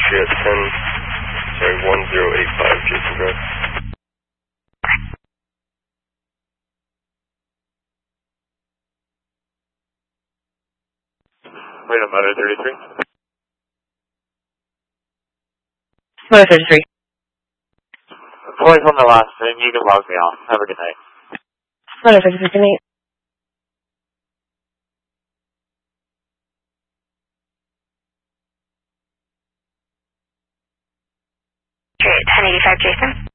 entry at 1085 Jason Drive. Wait, I'm Motor 33. Motor 33. Boys on the last thing, you can log me off. Have a good night. Motor 33, good night. At 1085 Jason.